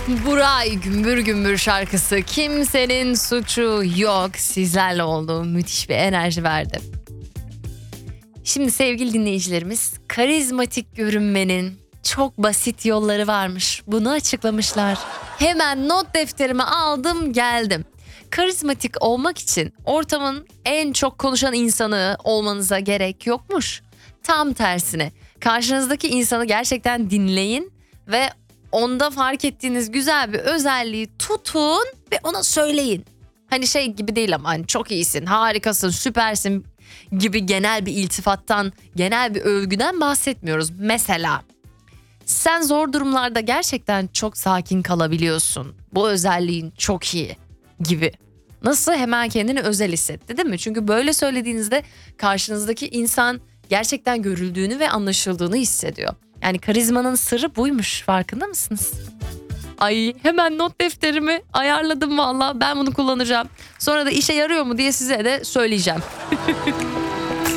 Buray Gümbür Gümbür şarkısı kimsenin suçu yok sizlerle olduğu müthiş bir enerji verdi. Şimdi sevgili dinleyicilerimiz, karizmatik görünmenin çok basit yolları varmış. Bunu açıklamışlar. Hemen not defterimi aldım geldim. Karizmatik olmak için ortamın en çok konuşan insanı olmanıza gerek yokmuş. Tam tersine karşınızdaki insanı gerçekten dinleyin ve onda fark ettiğiniz güzel bir özelliği tutun ve ona söyleyin. Hani şey gibi değil ama hani çok iyisin, harikasın, süpersin gibi genel bir iltifattan, genel bir övgüden bahsetmiyoruz. Mesela sen zor durumlarda gerçekten çok sakin kalabiliyorsun. Bu özelliğin çok iyi gibi. Nasıl hemen kendini özel hissetti değil mi? Çünkü böyle söylediğinizde karşınızdaki insan gerçekten görüldüğünü ve anlaşıldığını hissediyor. Yani karizmanın sırrı buymuş, farkında mısınız? Ay hemen not defterimi ayarladım valla, ben bunu kullanacağım. Sonra da işe yarıyor mu diye size de söyleyeceğim.